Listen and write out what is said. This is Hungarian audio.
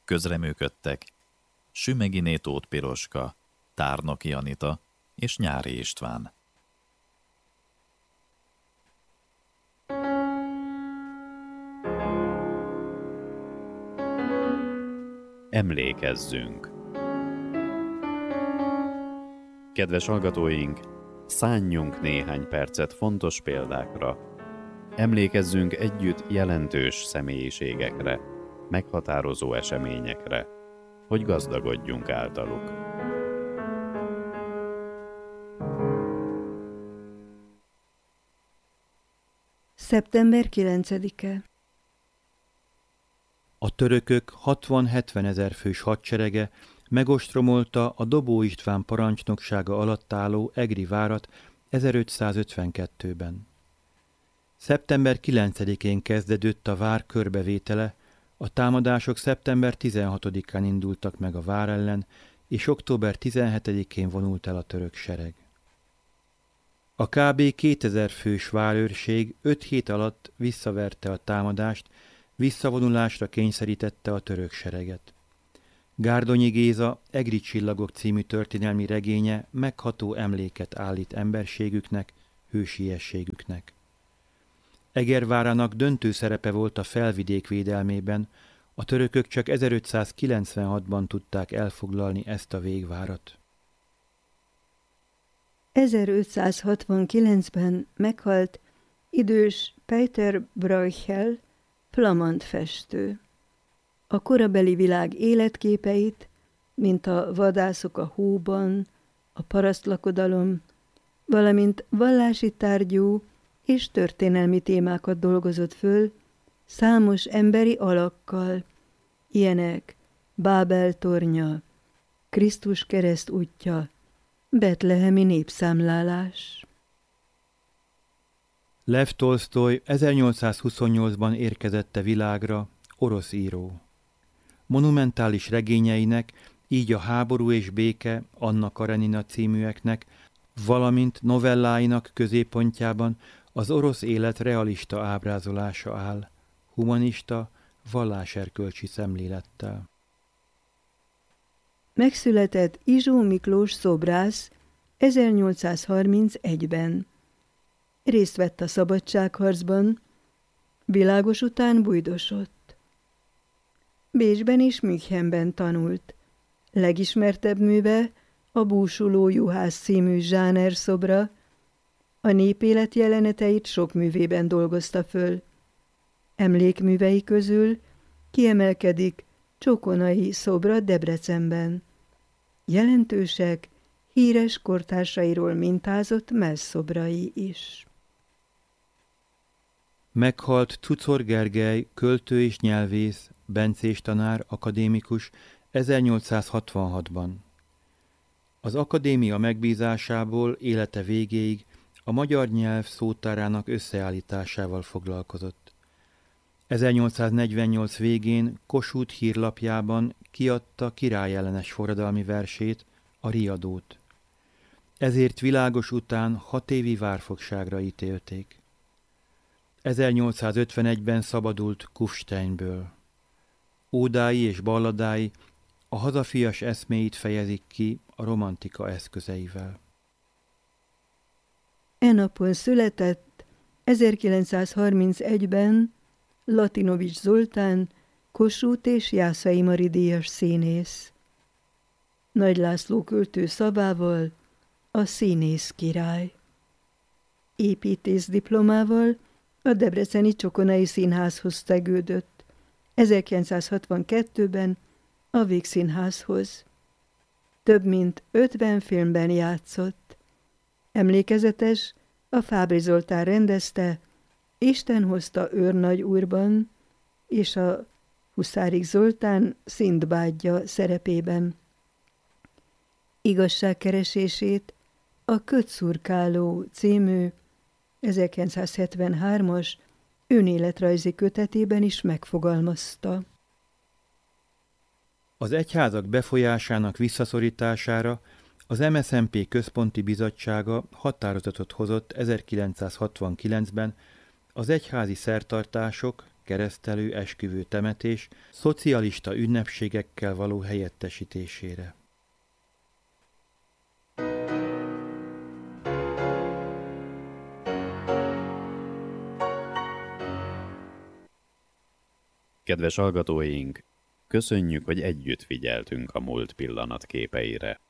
Közreműködtek Sümeghiné Tóth Piroska, Tárnoki Anita és Nyári István. Emlékezzünk! Kedves hallgatóink, szánjunk néhány percet fontos példákra. Emlékezzünk együtt jelentős személyiségekre, meghatározó eseményekre, hogy gazdagodjunk általuk. Szeptember 9-e. A törökök 60-70 ezer fős hadserege megostromolta a Dobó István parancsnoksága alatt álló Egri várat 1552-ben. Szeptember 9-én kezdődött a vár körbevétele, a támadások szeptember 16-án indultak meg a vár ellen, és október 17-én vonult el a török sereg. A kb. 2000 fős várőrség 5 hét alatt visszaverte a támadást, visszavonulásra kényszerítette a török sereget. Gárdonyi Géza Egri csillagok című történelmi regénye megható emléket állít emberségüknek, hősiességüknek. Eger várának döntő szerepe volt a felvidék védelmében, a törökök csak 1596-ban tudták elfoglalni ezt a végvárat. 1569-ben meghalt idős Peter Bruegel, flamand festő. A korabeli világ életképeit, mint a vadászok a hóban, a parasztlakodalom, valamint vallási tárgyú és történelmi témákat dolgozott föl számos emberi alakkal, ilyenek Bábel tornya, Krisztus kereszt útja, betlehemi népszámlálás. Lev Tolsztoj 1828-ban érkezett a világra, orosz író. Monumentális regényeinek, így a Háború és béke, Anna Karenina címűeknek, valamint novelláinak középpontjában az orosz élet realista ábrázolása áll, humanista, valláserkölcsi szemlélettel. Megszületett Izsó Miklós szobrász 1831-ben. Részt vett a szabadságharcban, világos után bujdosott. Bécsben és Münchenben tanult. Legismertebb műve a Búsuló juhász című zsánerszobra, a népélet jeleneteit sok művében dolgozta föl. Emlékművei közül kiemelkedik Csokonai szobra Debrecenben. Jelentősek híres kortársairól mintázott mellszobrai is. Meghalt Czuczor Gergely, költő és nyelvész, bencés tanár, akadémikus 1866-ban. Az akadémia megbízásából élete végéig a magyar nyelv szótárának összeállításával foglalkozott. 1848 végén Kossuth hírlapjában kiadta királyellenes forradalmi versét, a Riadót. Ezért világos után 6 évi várfogságra ítélték. 1851-ben szabadult Kufsteinből. Ódái és balladái a hazafias eszméit fejezik ki a romantika eszközeivel. E napon született 1931-ben Latinovics Zoltán, Kossuth és Jászai Mari díjas színész. Nagy László költő szavával a színész király. Építész diplomával a debreceni Csokonai Színházhoz tegődött, 1962-ben a Vígszínházhoz. Több mint 50 filmben játszott. Emlékezetes, a Fábry Zoltán rendezte Isten hozta őrnagy úrban és a Huszárik Zoltán Szindbádja szerepében. Igazságkeresését a Kötszurkáló című 1973-as önéletrajzi kötetében is megfogalmazta. Az egyházak befolyásának visszaszorítására az MSZNP központi bizottsága határozatot hozott 1969-ben az egyházi szertartások, keresztelő, esküvő, temetés, szocialista ünnepségekkel való helyettesítésére. Kedves hallgatóink, köszönjük, hogy együtt figyeltünk a múlt pillanatképeire.